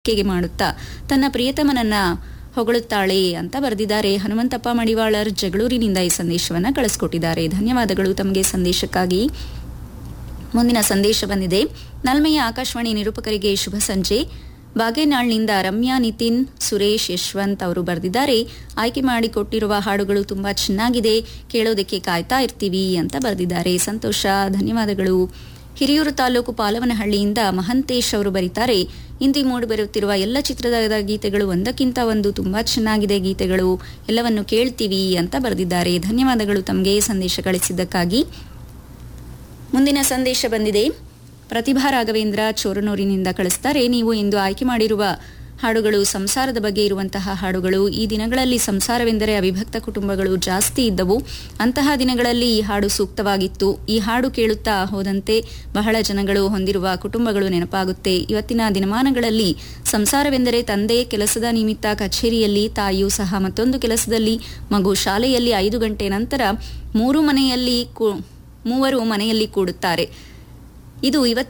ಗೆ ಮಾಡುತ್ತಾ ತನ್ನ ಪ್ರಿಯತಮನನ್ನ ಹೊಗಳುತ್ತಾಳೆ ಅಂತ ಬರೆದಿದ್ದಾರೆ. ಹನುಮಂತಪ್ಪ ಮಡಿವಾಳರ್ ಜಗಳೂರಿನಿಂದ ಈ ಸಂದೇಶವನ್ನ ಕಳಿಸ್ಕೊಟ್ಟಿದ್ದಾರೆ. ಧನ್ಯವಾದಗಳು ತಮಗೆ ಸಂದೇಶಕ್ಕಾಗಿ. ಮುಂದಿನ ಸಂದೇಶ ಬಂದಿದೆ. ನಲ್ಮೆಯ ಆಕಾಶವಾಣಿ ನಿರೂಪಕರಿಗೆ ಶುಭ ಸಂಜೆ. ಬಾಗೇನಾಳ್ನಿಂದ ರಮ್ಯಾ, ನಿತಿನ್, ಸುರೇಶ್, ಯಶವಂತ್ ಅವರು ಬರೆದಿದ್ದಾರೆ. ಆಯ್ಕೆ ಮಾಡಿಕೊಟ್ಟಿರುವ ಹಾಡುಗಳು ತುಂಬಾ ಚೆನ್ನಾಗಿದೆ, ಕೇಳೋದಕ್ಕೆ ಕಾಯ್ತಾ ಇರ್ತೀವಿ ಅಂತ ಬರೆದಿದ್ದಾರೆ. ಸಂತೋಷ, ಧನ್ಯವಾದಗಳು. ಹಿರಿಯೂರು ತಾಲೂಕು ಪಾಲವನಹಳ್ಳಿಯಿಂದ ಮಹಂತೇಶ್ ಅವರು ಬರೀತಾರೆ. ಇಂದು ಮೂಡಿಬರುತ್ತಿರುವ ಎಲ್ಲ ಚಿತ್ರದ ಗೀತೆಗಳು ಒಂದಕ್ಕಿಂತ ಒಂದು ತುಂಬಾ ಚೆನ್ನಾಗಿದೆ, ಗೀತೆಗಳು ಎಲ್ಲವನ್ನು ಕೇಳ್ತೀವಿ ಅಂತ ಬರೆದಿದ್ದಾರೆ. ಧನ್ಯವಾದಗಳು ತಮಗೆ ಸಂದೇಶ ಕಳಿಸಿದ್ದಕ್ಕಾಗಿ. ಮುಂದಿನ ಸಂದೇಶ ಬಂದಿದೆ. ಪ್ರತಿಭಾ ರಾಘವೇಂದ್ರ ಚೋರನೂರಿನಿಂದ ಕಳಿಸ್ತಾರೆ. ನೀವು ಇಂದು ಆಯ್ಕೆ ಮಾಡಿರುವ ಹಾಡುಗಳು ಸಂಸಾರದ ಬಗ್ಗೆ ಇರುವಂತಹ ಹಾಡುಗಳು. ಈ ದಿನಗಳಲ್ಲಿ ಸಂಸಾರವೆಂದರೆ ಅವಿಭಕ್ತ ಕುಟುಂಬಗಳು ಜಾಸ್ತಿ ಇದ್ದವು. ಅಂತಹ ದಿನಗಳಲ್ಲಿ ಈ ಹಾಡು ಸೂಕ್ತವಾಗಿತ್ತು. ಈ ಹಾಡು ಕೇಳುತ್ತಾ ಹೋದಂತೆ ಬಹಳ ಜನಗಳು ಹೊಂದಿರುವ ಕುಟುಂಬಗಳು ನೆನಪಾಗುತ್ತೆ. ಇವತ್ತಿನ ದಿನಮಾನಗಳಲ್ಲಿ ಸಂಸಾರವೆಂದರೆ ತಂದೆ ಕೆಲಸದ ನಿಮಿತ್ತ ಕಚೇರಿಯಲ್ಲಿ, ತಾಯಿಯೂ ಸಹ ಮತ್ತೊಂದು ಕೆಲಸದಲ್ಲಿ, ಮಗು ಶಾಲೆಯಲ್ಲಿ, 5 ಗಂಟೆ ನಂತರ ಮೂವರು ಮನೆಯಲ್ಲಿ ಕೂಡುತ್ತಾರೆ. ಇದು ಇವತ್ತಿನ